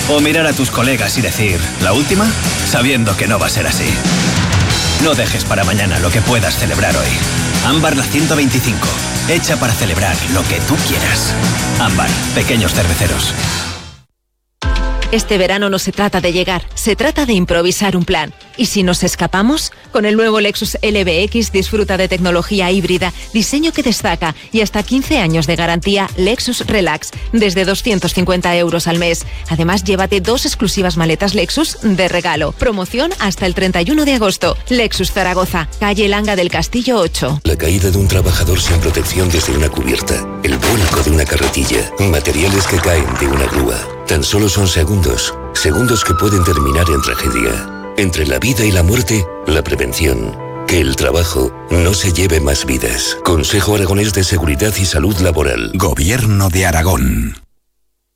O mirar a tus colegas y decir, ¿la última? Sabiendo que no va a ser así. No dejes para mañana lo que puedas celebrar hoy. Ámbar la 125. Hecha para celebrar lo que tú quieras. Ámbar, pequeños cerveceros. Este verano no se trata de llegar, se trata de improvisar un plan. ¿Y si nos escapamos? Con el nuevo Lexus LBX disfruta de tecnología híbrida, diseño que destaca y hasta 15 años de garantía Lexus Relax, desde 250 € al mes. Además, llévate 2 exclusivas maletas Lexus de regalo. Promoción hasta el 31 de agosto. Lexus Zaragoza, calle Langa del Castillo 8. La caída de un trabajador sin protección desde una cubierta, el vuelco de una carretilla, materiales que caen de una grúa. Tan solo son segundos que pueden terminar en tragedia. Entre la vida y la muerte, la prevención. Que el trabajo no se lleve más vidas. Consejo Aragonés de Seguridad y Salud Laboral. Gobierno de Aragón.